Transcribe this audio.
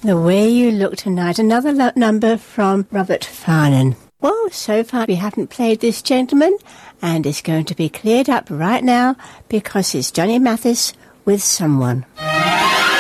The Way You Look Tonight, another number from Robert Farnon. Well, so far we haven't played this gentleman, and it's going to be cleared up right now because it's Johnny Mathis with Someone.